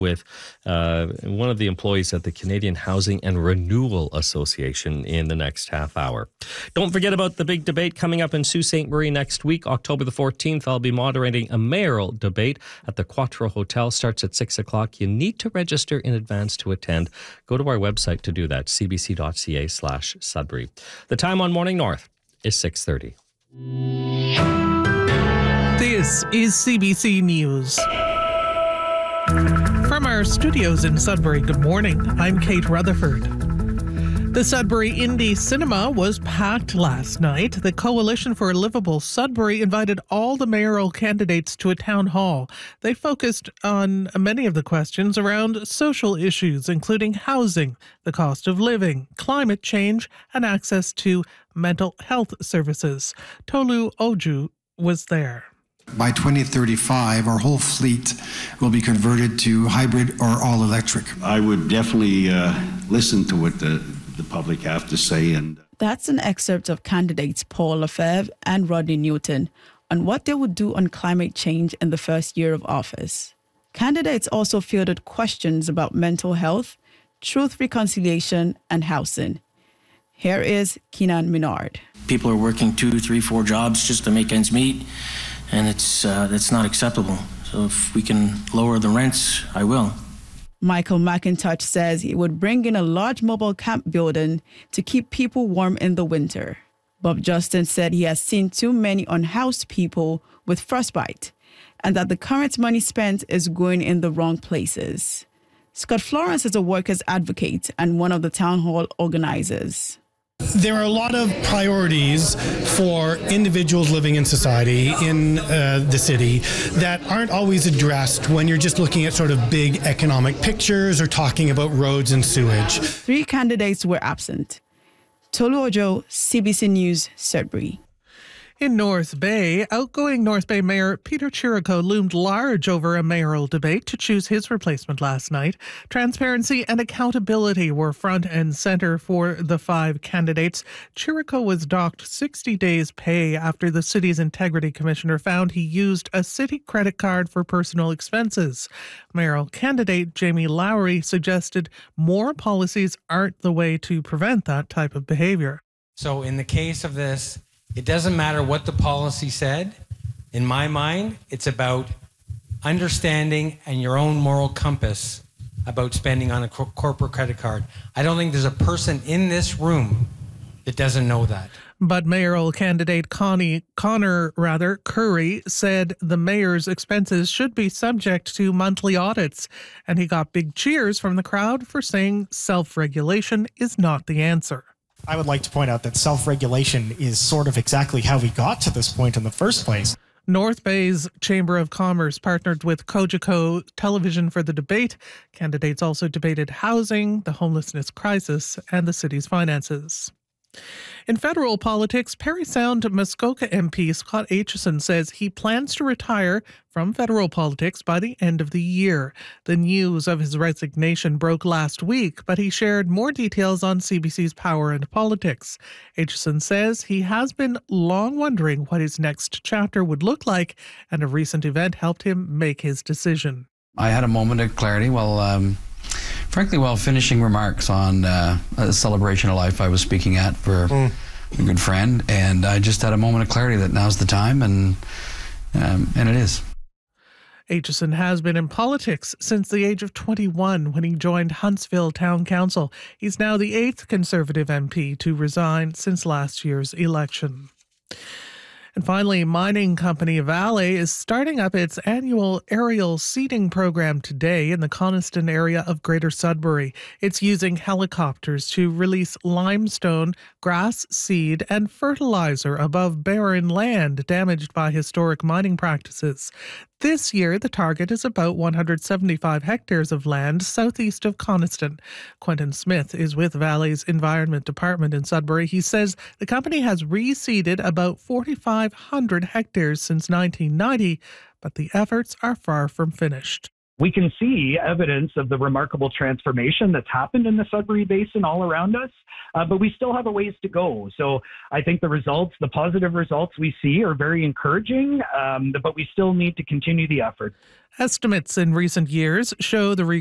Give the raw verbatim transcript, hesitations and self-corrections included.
with uh, one of the employees at the Canadian Housing and Renewal Association in the next half hour. Don't forget about the big debate coming up in Sault Ste. Marie next week, October the fourteenth. I'll be moderating a mayoral debate at the Quattro Hotel. Starts at six o'clock. You need to register in advance to attend. Go to our website to do that, cbc.ca slash Sudbury. The time on Morning North is six thirty. This is C B C News. From our studios in Sudbury, good morning. I'm Kate Rutherford. The Sudbury Indie Cinema was packed last night. The Coalition for a Livable Sudbury invited all the mayoral candidates to a town hall. They focused on many of the questions around social issues, including housing, the cost of living, climate change, and access to mental health services. Tolu Oju was there. By twenty thirty-five, our whole fleet will be converted to hybrid or all-electric. I would definitely uh, listen to what the, the public have to say. And That's an excerpt of candidates Paul Lefebvre and Rodney Newton on what they would do on climate change in the first year of office. Candidates also fielded questions about mental health, truth reconciliation, and housing. Here is Keenan Minard. People are working two, three, four jobs just to make ends meet. And it's uh, that's not acceptable. So if we can lower the rents, I will. Michael McIntosh says he would bring in a large mobile camp building to keep people warm in the winter. Bob Justin said he has seen too many unhoused people with frostbite and that the current money spent is going in the wrong places. Scott Florence is a workers' advocate and one of the town hall organizers. There are a lot of priorities for individuals living in society in uh, the city that aren't always addressed when you're just looking at sort of big economic pictures or talking about roads and sewage. Three candidates were absent. Tolu Ojo, C B C News, Sudbury. In North Bay, outgoing North Bay Mayor Peter Chirico loomed large over a mayoral debate to choose his replacement last night. Transparency and accountability were front and center for the five candidates. Chirico was docked sixty days' pay after the city's integrity commissioner found he used a city credit card for personal expenses. Mayoral candidate Jamie Lowry suggested more policies aren't the way to prevent that type of behavior. So in the case of this, it doesn't matter what the policy said. In my mind, it's about understanding and your own moral compass about spending on a co- corporate credit card. I don't think there's a person in this room that doesn't know that. But mayoral candidate Connie, Connor rather, Curry said the mayor's expenses should be subject to monthly audits. And he got big cheers from the crowd for saying self-regulation is not the answer. I would like to point out that self-regulation is sort of exactly how we got to this point in the first place. North Bay's Chamber of Commerce partnered with Cogeco Television for the debate. Candidates also debated housing, the homelessness crisis, and the city's finances. In federal politics, Parry Sound Muskoka M P Scott Aitchison says he plans to retire from federal politics by the end of the year. The news of his resignation broke last week, but he shared more details on C B C's Power and Politics. Aitchison says he has been long wondering what his next chapter would look like, and a recent event helped him make his decision. I had a moment of clarity while, um, frankly, while finishing remarks on uh, a celebration of life I was speaking at for mm. a good friend, and I just had a moment of clarity that now's the time, and um, and it is. Aitchison has been in politics since the age of twenty-one when he joined Huntsville Town Council. He's now the eighth Conservative M P to resign since last year's election. And finally, mining company Vale is starting up its annual aerial seeding program today in the Coniston area of Greater Sudbury. It's using helicopters to release limestone, grass seed, and fertilizer above barren land damaged by historic mining practices. This year, the target is about one hundred seventy-five hectares of land southeast of Coniston. Quentin Smith is with Vale's Environment Department in Sudbury. He says the company has reseeded about forty-five hundred hectares since nineteen ninety, but the efforts are far from finished. we can see evidence of the remarkable transformation that's happened in the Sudbury Basin all around us, uh, but we still have a ways to go. So I think the results, the positive results we see are very encouraging, um, but we still need to continue the effort. Estimates in recent years show the